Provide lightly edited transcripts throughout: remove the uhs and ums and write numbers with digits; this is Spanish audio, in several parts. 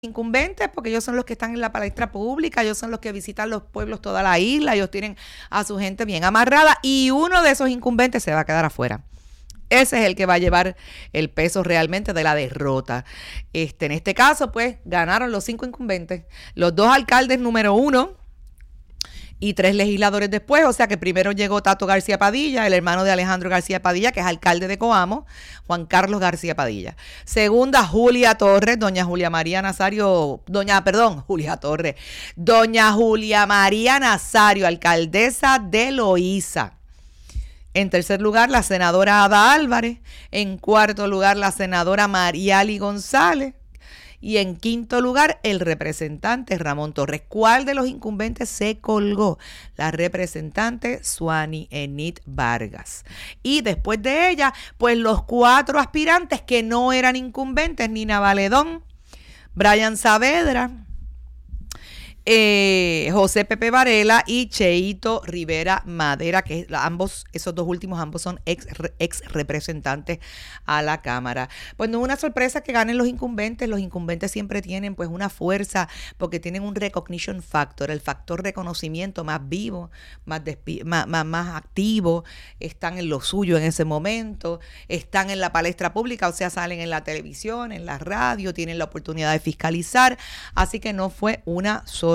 incumbentes, porque ellos son los que están en la palestra pública, ellos son los que visitan los pueblos, toda la isla, ellos tienen a su gente bien amarrada y uno de esos incumbentes se va a quedar afuera. Ese es el que va a llevar el peso realmente de la derrota. En este caso, pues, ganaron los 5 incumbentes, los 2 alcaldes número 1 y 3 legisladores después, o sea que primero llegó Tato García Padilla, el hermano de Alejandro García Padilla, que es alcalde de Coamo, Juan Carlos García Padilla. Segunda, Julia Torres, doña Julia María Nazario, doña Julia María Nazario, alcaldesa de Loíza. En tercer lugar, la senadora Ada Álvarez. En cuarto lugar, la senadora Mariali González. Y en quinto lugar, el representante Ramón Torres. ¿Cuál de los incumbentes se colgó? La representante Suani Enid Vargas. Y después de ella, pues los 4 aspirantes que no eran incumbentes, Nina Valedón, Brian Saavedra, José Pepe Varela y Cheito Rivera Madera, que esos dos últimos son ex representantes a la Cámara. Pues no es una sorpresa que ganen los incumbentes siempre tienen pues una fuerza porque tienen un recognition factor, el factor reconocimiento más vivo, más activo, están en lo suyo en ese momento, están en la palestra pública, o sea, salen en la televisión, en la radio, tienen la oportunidad de fiscalizar, así que no fue una sorpresa.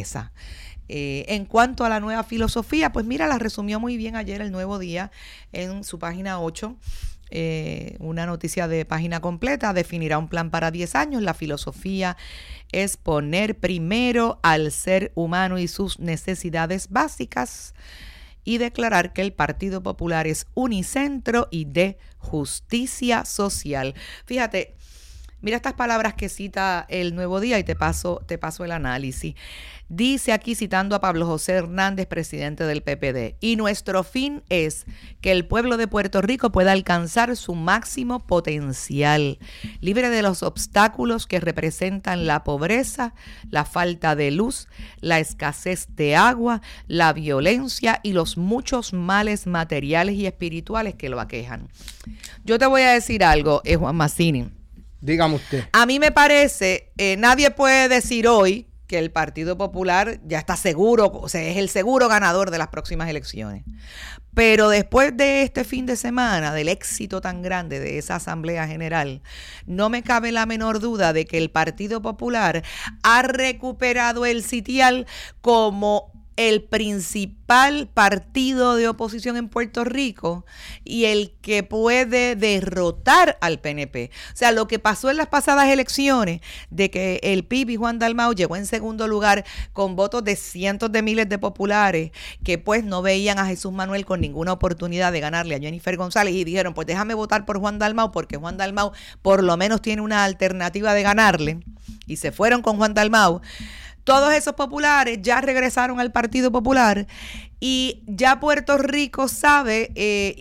En cuanto a la nueva filosofía, pues mira, la resumió muy bien ayer el Nuevo Día en su página 8, una noticia de página completa, definirá un plan para 10 años. La filosofía es poner primero al ser humano y sus necesidades básicas y declarar que el Partido Popular es unicentro y de justicia social. Fíjate, mira estas palabras que cita el Nuevo Día y te paso el análisis. Dice aquí, citando a Pablo José Hernández, presidente del PPD, y nuestro fin es que el pueblo de Puerto Rico pueda alcanzar su máximo potencial, libre de los obstáculos que representan la pobreza, la falta de luz, la escasez de agua, la violencia y los muchos males materiales y espirituales que lo aquejan. Yo te voy a decir algo, Juan Mazzini. Dígame usted. A mí me parece, nadie puede decir hoy que el Partido Popular ya está seguro, o sea, es el seguro ganador de las próximas elecciones. Pero después de este fin de semana, del éxito tan grande de esa Asamblea General, no me cabe la menor duda de que el Partido Popular ha recuperado el sitial como el principal partido de oposición en Puerto Rico y el que puede derrotar al PNP. O sea, lo que pasó en las pasadas elecciones de que el PIB y Juan Dalmau llegó en segundo lugar con votos de cientos de miles de populares que pues no veían a Jesús Manuel con ninguna oportunidad de ganarle a Jennifer González y dijeron, pues déjame votar por Juan Dalmau porque Juan Dalmau por lo menos tiene una alternativa de ganarle, y se fueron con Juan Dalmau. Todos esos populares ya regresaron al Partido Popular y ya Puerto Rico sabe,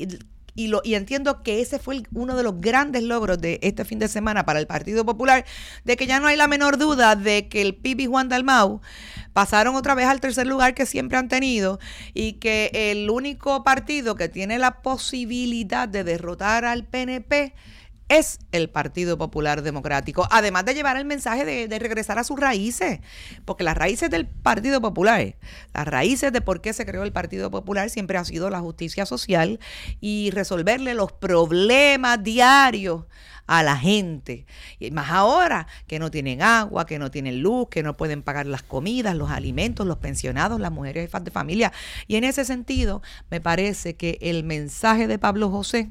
y entiendo que ese fue uno de los grandes logros de este fin de semana para el Partido Popular, de que ya no hay la menor duda de que el PIB y Juan Dalmau pasaron otra vez al tercer lugar que siempre han tenido y que el único partido que tiene la posibilidad de derrotar al PNP es el Partido Popular Democrático, además de llevar el mensaje de regresar a sus raíces, porque las raíces del Partido Popular, las raíces de por qué se creó el Partido Popular siempre ha sido la justicia social y resolverle los problemas diarios a la gente, y más ahora que no tienen agua, que no tienen luz, que no pueden pagar las comidas, los alimentos, los pensionados, las mujeres jefas de familia. Y en ese sentido me parece que el mensaje de Pablo José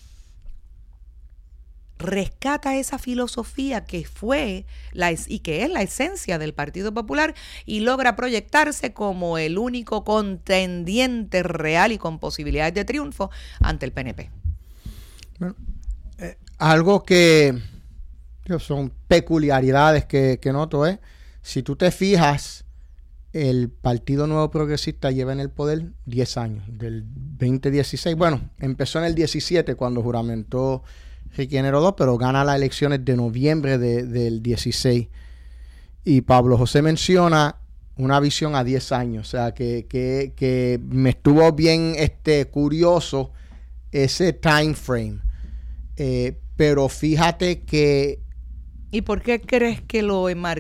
rescata esa filosofía que fue y que es la esencia del Partido Popular y logra proyectarse como el único contendiente real y con posibilidades de triunfo ante el PNP. Bueno, algo que son peculiaridades que noto es, si tú te fijas, el Partido Nuevo Progresista lleva en el poder 10 años, del 2016, bueno, empezó en el 17 cuando juramentó Ricky Generodo, pero gana las elecciones de noviembre del 16. Y Pablo José menciona una visión a 10 años. O sea, que me estuvo bien curioso ese time frame. Pero fíjate que ¿Y por qué crees que lo enmarcó